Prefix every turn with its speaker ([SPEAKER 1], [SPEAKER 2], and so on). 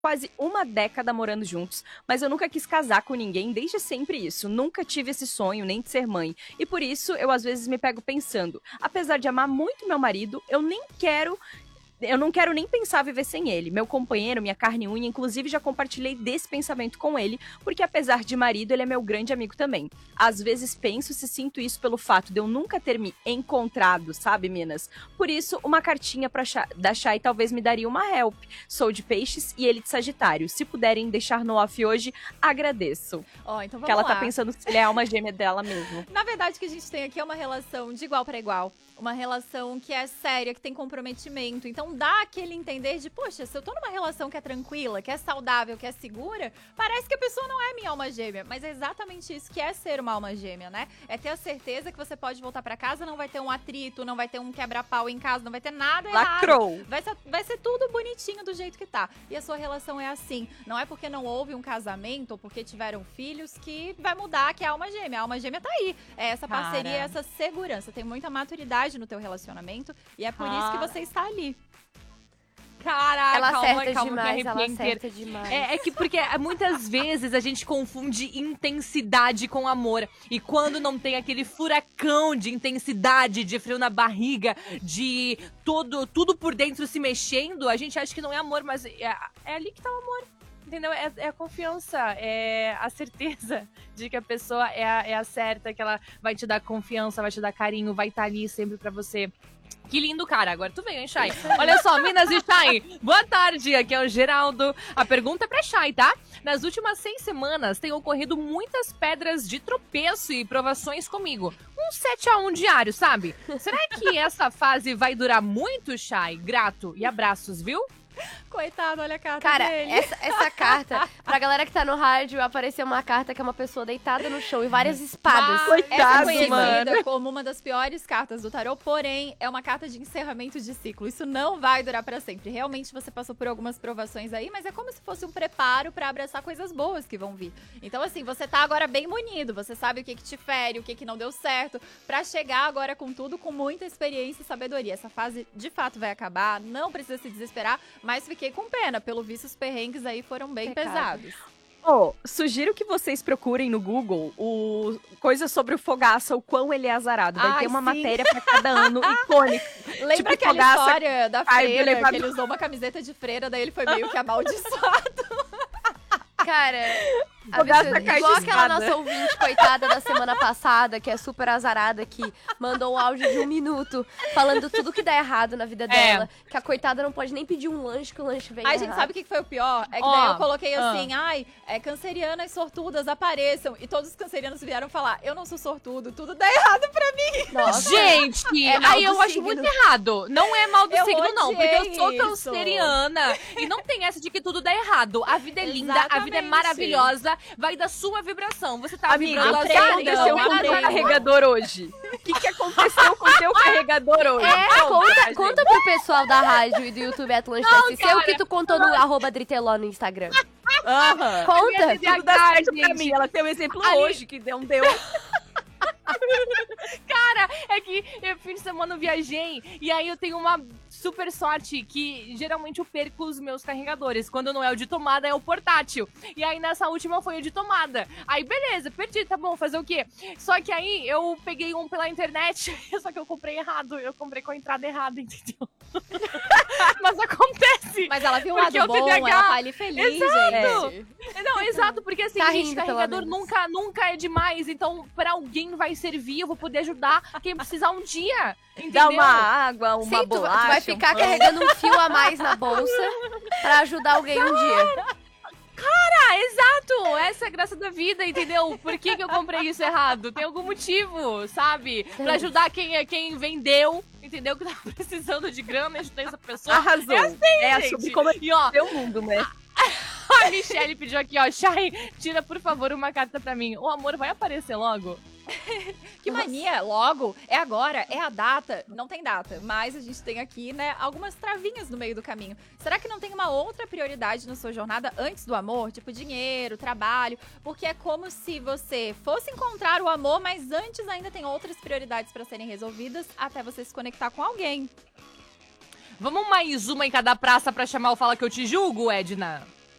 [SPEAKER 1] quase uma década morando juntos, mas eu nunca quis casar com ninguém, desde sempre isso. Nunca tive esse sonho, nem de ser mãe. E por isso, eu às vezes me pego pensando, apesar de amar muito meu marido, eu não quero nem pensar viver sem ele. Meu companheiro, minha carne e unha, inclusive já compartilhei desse pensamento com ele, porque apesar de marido, ele é meu grande amigo também. Às vezes penso se sinto isso pelo fato de eu nunca ter me encontrado, sabe, Minas? Por isso, uma cartinha da Chay talvez me daria uma help. Sou de peixes e ele de sagitário. Se puderem deixar no off hoje, agradeço.
[SPEAKER 2] Então vamos
[SPEAKER 1] que ela
[SPEAKER 2] lá.
[SPEAKER 1] tá pensando se ele é a alma gêmea dela mesmo.
[SPEAKER 2] Na verdade, o que a gente tem aqui é uma relação de igual para igual. Uma relação que é séria, que tem comprometimento. Então dá aquele entender de, poxa, se eu tô numa relação que é tranquila, que é saudável, que é segura, parece que a pessoa não é minha alma gêmea. Mas é exatamente isso que é ser uma alma gêmea, né? É ter a certeza que você pode voltar pra casa, não vai ter um atrito, não vai ter um quebra-pau em casa, não vai ter nada
[SPEAKER 1] Lacrou.
[SPEAKER 2] errado. Vai ser tudo bonitinho do jeito que tá. E a sua relação é assim. Não é porque não houve um casamento ou porque tiveram filhos que vai mudar que é a alma gêmea. A alma gêmea tá aí. É essa parceria, essa segurança. Tem muita maturidade no teu relacionamento e é por isso que você está ali.
[SPEAKER 3] Caraca,
[SPEAKER 4] ela acerta
[SPEAKER 3] calma,
[SPEAKER 4] demais,
[SPEAKER 3] que
[SPEAKER 4] ela
[SPEAKER 3] arrepia
[SPEAKER 4] acerta demais.
[SPEAKER 3] É que porque muitas vezes a gente confunde intensidade com amor. E quando não tem aquele furacão de intensidade, de frio na barriga, de tudo por dentro se mexendo, a gente acha que não é amor, mas é ali que tá o amor. Entendeu? É a confiança, é a certeza de que a pessoa é a certa, que ela vai te dar confiança, vai te dar carinho, vai estar ali sempre pra você. Que lindo, cara. Agora tu veio, hein, Chay? Olha só, Minas e Chay, boa tarde. Aqui é o Geraldo. A pergunta é pra Chay, tá? Nas últimas 6 semanas, tem ocorrido muitas pedras de tropeço e provações comigo. Um 7-1 diário, sabe? Será que essa fase vai durar muito, Chay? Grato e abraços, viu?
[SPEAKER 2] Coitado, olha a carta
[SPEAKER 4] Cara,
[SPEAKER 2] dele.
[SPEAKER 4] essa carta, pra galera que tá no rádio, apareceu uma carta que é uma pessoa deitada no chão e várias espadas.
[SPEAKER 2] Essa é
[SPEAKER 1] Coitado,
[SPEAKER 2] conhecida
[SPEAKER 1] mano.
[SPEAKER 2] como uma das piores cartas do tarô, porém, é uma carta de encerramento de ciclo. Isso não vai durar pra sempre. Realmente você passou por algumas provações aí, mas é como se fosse um preparo pra abraçar coisas boas que vão vir. Então, assim, você tá agora bem munido, você sabe o que te fere, o que não deu certo, pra chegar agora com tudo, com muita experiência e sabedoria. Essa fase, de fato, vai acabar, não precisa se desesperar, mas fiquei com pena. Pelo visto, os perrengues aí foram bem pesados.
[SPEAKER 1] Sugiro que vocês procurem no Google coisas sobre o Fogaça, o quão ele é azarado. Vai ter uma matéria pra cada ano icônico.
[SPEAKER 2] Lembra
[SPEAKER 1] Tipo,
[SPEAKER 2] aquela
[SPEAKER 1] Fogaça
[SPEAKER 2] história da
[SPEAKER 1] cai do
[SPEAKER 2] freira,
[SPEAKER 1] elevador.
[SPEAKER 2] que ele usou uma camiseta de freira, daí ele foi meio que amaldiçoado.
[SPEAKER 4] Cara,
[SPEAKER 1] Fogaça
[SPEAKER 4] absurdo.
[SPEAKER 1] cai
[SPEAKER 4] Igual
[SPEAKER 1] de
[SPEAKER 4] aquela
[SPEAKER 1] escada.
[SPEAKER 4] nossa ouvinte, coitada, da semana passada, que é super azarada, que mandou um áudio de 1 minuto falando tudo que dá errado na vida dela. Que a coitada não pode nem pedir um lanche, que o lanche vem
[SPEAKER 2] Ai,
[SPEAKER 4] errado.
[SPEAKER 2] gente, sabe o que foi o pior? É que daí eu coloquei assim, cancerianas sortudas apareçam. E todos os cancerianos vieram falar, eu não sou sortudo, tudo dá errado pra mim.
[SPEAKER 4] Nossa,
[SPEAKER 3] Gente,
[SPEAKER 4] é mal
[SPEAKER 3] aí eu
[SPEAKER 4] do
[SPEAKER 3] acho
[SPEAKER 4] signo.
[SPEAKER 3] muito errado. Não é mal do
[SPEAKER 2] Eu
[SPEAKER 3] signo, não. Porque eu sou
[SPEAKER 2] odiei isso.
[SPEAKER 3] canceriana. E não tem essa de que tudo dá errado. A vida é linda, a vida é
[SPEAKER 2] Exatamente.
[SPEAKER 3] maravilhosa. Vai da sua vibração. Você tá
[SPEAKER 1] Amiga,
[SPEAKER 3] vibrando
[SPEAKER 1] o
[SPEAKER 3] a
[SPEAKER 1] que
[SPEAKER 3] sua
[SPEAKER 1] aconteceu com o teu
[SPEAKER 3] vibração.
[SPEAKER 1] carregador hoje? O que aconteceu com o teu carregador hoje?
[SPEAKER 4] Conta pro pessoal da rádio e do YouTube Atlântida SC o que tu contou no @Driteló no Instagram.
[SPEAKER 1] Aham.
[SPEAKER 4] Conta!
[SPEAKER 1] Tudo dá certo pra mim. Ela tem um exemplo hoje que não deu.
[SPEAKER 3] Cara, é que eu fim de semana eu viajei e aí eu tenho uma super sorte que geralmente eu perco os meus carregadores. Quando não é o de tomada, é o portátil. E aí nessa última foi o de tomada. Aí beleza, perdi, tá bom, fazer o quê? Só que aí eu peguei um pela internet, só que eu comprei errado. Eu comprei com a entrada errada, entendeu? Mas acontece.
[SPEAKER 2] Mas ela viu um
[SPEAKER 3] Porque
[SPEAKER 2] lado
[SPEAKER 3] o
[SPEAKER 2] bom,
[SPEAKER 3] TDAH
[SPEAKER 2] ela tá ali feliz,
[SPEAKER 3] Exato.
[SPEAKER 2] gente.
[SPEAKER 3] Não, exato, porque assim,
[SPEAKER 4] Tá
[SPEAKER 3] gente,
[SPEAKER 4] rindo, pelo
[SPEAKER 3] carregador
[SPEAKER 4] menos.
[SPEAKER 3] nunca é demais. Então, pra alguém vai servir, eu vou poder ajudar quem precisar um dia. Entendeu?
[SPEAKER 1] Dá uma água, uma
[SPEAKER 4] Sim, tu
[SPEAKER 1] bolacha.
[SPEAKER 4] vai ficar
[SPEAKER 1] um pão.
[SPEAKER 4] carregando um fio a mais na bolsa pra ajudar alguém um dia.
[SPEAKER 3] Ah, exato! Essa é a graça da vida, entendeu? Por que eu comprei isso errado? Tem algum motivo, sabe? Pra ajudar quem vendeu, entendeu? Que tá precisando de grana, ajudar essa pessoa.
[SPEAKER 1] Arrasou.
[SPEAKER 3] É assim, gente.
[SPEAKER 1] sobre como é
[SPEAKER 3] E ó,
[SPEAKER 1] o mundo, né?
[SPEAKER 3] a Michelle pediu aqui, ó, Chay, tira por favor uma carta pra mim. O amor vai aparecer logo?
[SPEAKER 2] Que mania, logo, é agora, é a data. Não tem data, mas a gente tem aqui, né, algumas travinhas no meio do caminho. Será que não tem uma outra prioridade na sua jornada antes do amor? Tipo dinheiro, trabalho, porque é como se você fosse encontrar o amor, mas antes ainda tem outras prioridades pra serem resolvidas até você se conectar com alguém.
[SPEAKER 3] Vamos mais uma em cada praça pra chamar o Fala Que Eu Te Julgo, Edna?